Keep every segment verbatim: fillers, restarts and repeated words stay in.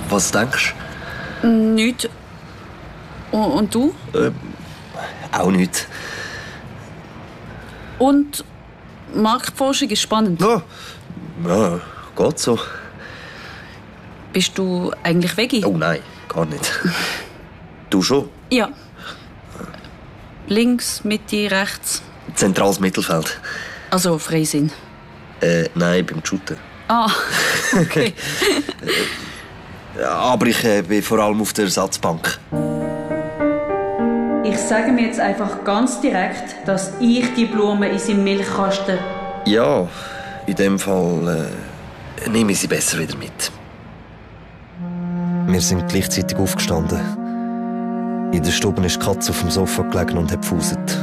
Was denkst du? Nichts. Und du? Äh, auch nichts. Und Marktforschung ist spannend. Ja, ja, geht so. Bist du eigentlich Veggie? Oh nein, gar nicht. Du schon? Ja. Links, Mitte, rechts. Zentrales Mittelfeld. Also Freisinn? Äh, nein, beim Shooten. Ah, okay. Aber ich äh, bin vor allem auf der Ersatzbank. Ich sage mir jetzt einfach ganz direkt, dass ich die Blumen in seinem Milchkasten... Ja, in dem Fall äh, nehme ich sie besser wieder mit. Wir sind gleichzeitig aufgestanden. In der Stube ist die Katze auf dem Sofa gelegen und hat gefuselt.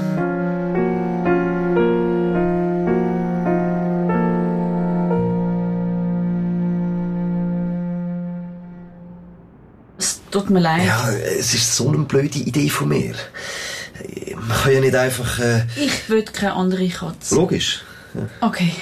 Es tut mir leid. Ja, es ist so eine blöde Idee von mir. Man kann ja nicht einfach... Äh... Ich will keine andere Katze. Logisch. Ja. Okay.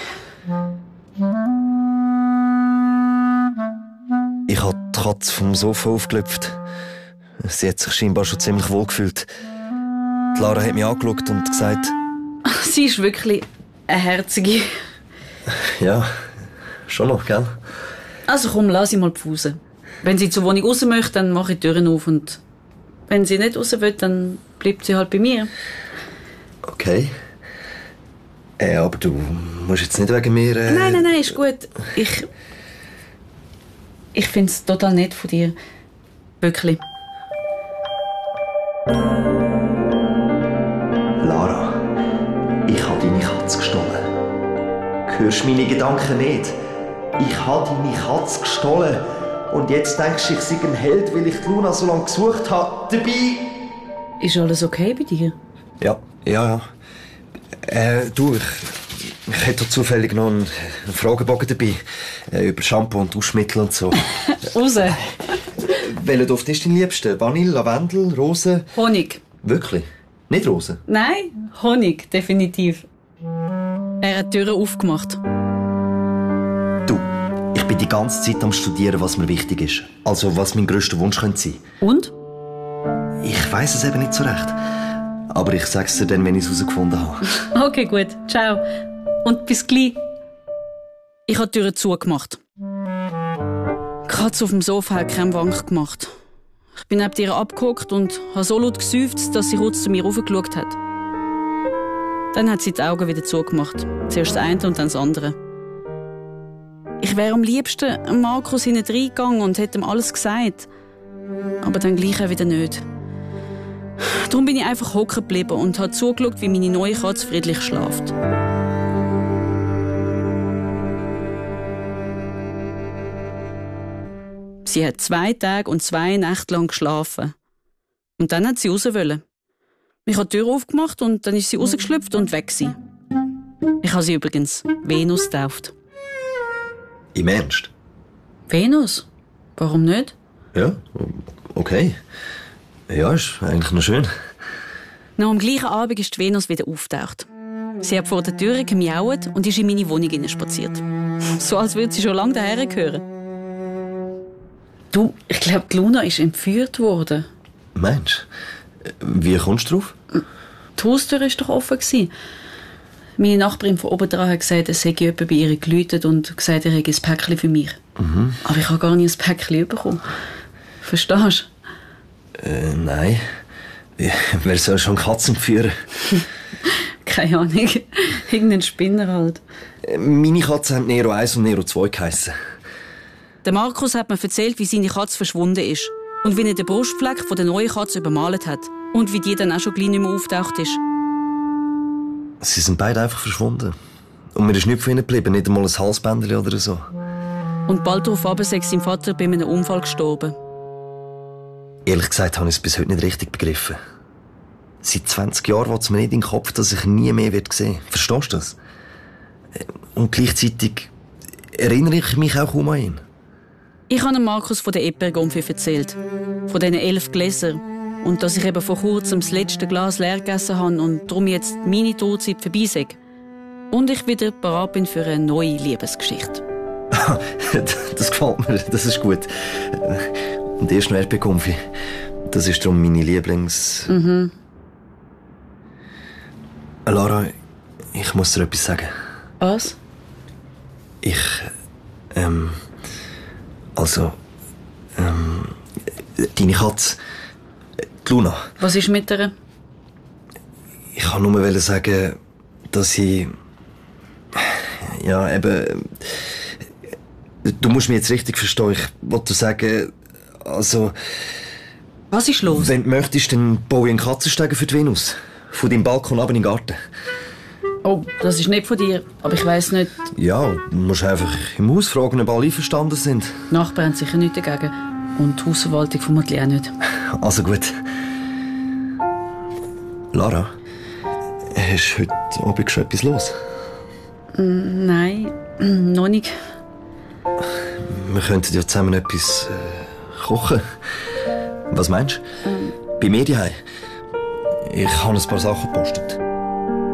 Ich habe die Katze vom Sofa aufgelöpft. Sie hat sich scheinbar schon ziemlich wohl gefühlt. Die Lara hat mich angeschaut und gesagt... Sie ist wirklich eine Herzige. Ja, schon noch, gell? Also komm, lass sie mal pfusen. Wenn sie zur Wohnung raus möchte, dann mache ich die Türen auf. Und wenn sie nicht raus will, dann bleibt sie halt bei mir. Okay. Äh, aber du musst jetzt nicht wegen mir... Äh... Nein, nein, nein, ist gut. Ich... Ich finde es total nett von dir. Wirklich. Lara, ich habe deine Katze gestohlen. Hörst du meine Gedanken nicht? Ich habe deine Katze gestohlen. Und jetzt denkst du, ich sei ein Held, weil ich die Luna so lange gesucht habe. Dabei... Ist alles okay bei dir? Ja, ja, ja. Äh, du, ich, ich hätte zufällig noch einen, einen Fragebogen dabei. Äh, über Shampoo und Duschmittel und so. Raus. Welcher Duft ist dein liebster? Vanille, Lavendel, Rose? Honig. Wirklich? Nicht Rose? Nein, Honig, definitiv. Er hat die Türen aufgemacht. Du, ich bin die ganze Zeit am Studieren, was mir wichtig ist. Also, was mein grösster Wunsch könnte sein. Und? Ich weiss es eben nicht so recht. Aber ich sag's dir dann, wenn ich es herausgefunden habe. Okay, gut. Ciao. Und bis gleich. Ich habe die Türen zugemacht. Die Katze auf dem Sofa hat keinen Wank gemacht. Ich bin neben ihr abgehockt und habe so laut geseufzt, dass sie kurz zu mir raufgeschaut hat. Dann hat sie die Augen wieder zugemacht. Zuerst das eine und dann das andere. Ich wäre am liebsten Markus hinten reingegangen und hätte ihm alles gesagt. Aber dann gleich auch wieder nicht. Darum bin ich einfach hocken geblieben und habe zugeschaut, wie meine neue Katze friedlich schläft. Sie hat zwei Tage und zwei Nächte lang geschlafen. Und dann hat sie raus wollen. Ich habe die Tür aufgemacht und dann ist sie rausgeschlüpft und weg gewesen. Ich habe sie übrigens Venus getauft. Im Ernst? Venus? Warum nicht? Ja, okay. Ja, ist eigentlich noch schön. Noch am gleichen Abend ist die Venus wieder aufgetaucht. Sie hat vor der Tür gemiaut und ist in meine Wohnung hineinspaziert. So, als würde sie schon lange daher gehören. Du, ich glaube, die Luna ist entführt worden. Meinst du? Wie kommst du drauf? Die Haustür war doch offen. Meine Nachbarin von oben dran hat gesagt, es sei jemand bei ihr geläutet und gesagt, er hätte ein Päckchen für mich. Mhm. Aber ich habe gar nicht ein Päckchen bekommen. Verstehst du? Äh, nein. Wer soll schon Katzen führen? Keine Ahnung. Irgendein Spinner halt. Meine Katzen haben Nero eins und Nero zwei geheissen. Der Markus hat mir erzählt, wie seine Katze verschwunden ist. Und wie er den Brustfleck von der neuen Katze übermalt hat. Und wie die dann auch schon gleich nicht mehr auftaucht ist. Sie sind beide einfach verschwunden. Und mir ist nichts von ihnen geblieben, nicht einmal ein Halsbändchen oder so. Und bald darauf ist sein Vater bei einem Unfall gestorben. Ehrlich gesagt habe ich es bis heute nicht richtig begriffen. Seit zwanzig Jahren will es mir nicht in den Kopf, dass ich nie mehr wird sehen. Verstehst du das? Und gleichzeitig erinnere ich mich auch kaum an ihn. Ich habe Markus von der Epergonfi erzählt. Von diesen elf Gläsern. Und dass ich eben vor kurzem das letzte Glas leer gegessen habe und darum jetzt meine Todzeit vorbei sei. Und ich wieder bereit bin für eine neue Liebesgeschichte. Das gefällt mir, das ist gut. Und erst noch Erdbeerkonfi. Das ist darum meine Lieblings... Mhm. Lara, ich muss dir etwas sagen. Was? Ich, ähm... Also, ähm... Deine Katze, die Luna. Was ist mit ihr? Ich kann nur sagen, dass ich... Ja, eben... Du musst mich jetzt richtig verstehen. Ich wollte sagen, also... Was ist los? Wenn du möchtest, dann baue ich einen Katzenstegen für die Venus. Von deinem Balkon ab in den Garten. Oh, das ist nicht von dir, aber ich weiss nicht. Ja, du musst einfach im Haus fragen, ob alle einverstanden sind. Die Nachbarn haben sicher nichts dagegen. Und die Hausverwaltung vermutlich auch nicht. Also gut. Lara, hast du heute Abend schon etwas los? Mm, nein, noch nicht. Wir könnten ja zusammen etwas äh, kochen. Was meinst du? Ähm. Bei mir daheim. Ich habe ein paar Sachen gepostet.